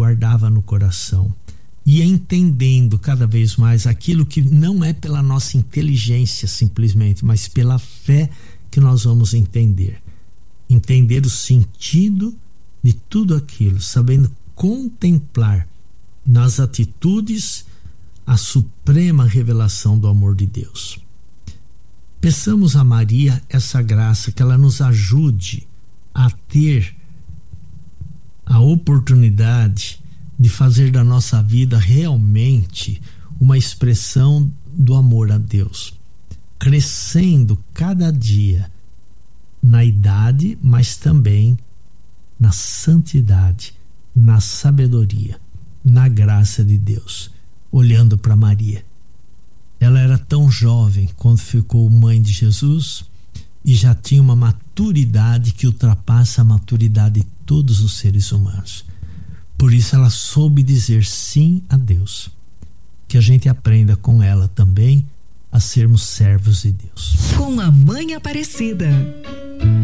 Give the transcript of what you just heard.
guardava no coração. Ia entendendo cada vez mais aquilo que não é pela nossa inteligência simplesmente, mas pela fé que nós vamos entender. Entender o sentido de tudo aquilo, sabendo contemplar nas atitudes a suprema revelação do amor de Deus. Peçamos a Maria essa graça, que ela nos ajude a ter a oportunidade de fazer da nossa vida realmente uma expressão do amor a Deus, crescendo cada dia na idade, mas também na santidade, na sabedoria, na graça de Deus. Olhando para Maria, ela era tão jovem quando ficou mãe de Jesus e já tinha uma maturidade que ultrapassa a maturidade de todos os seres humanos. Por isso ela soube dizer sim a Deus. Que a gente aprenda com ela também a sermos servos de Deus. Com a Mãe Aparecida.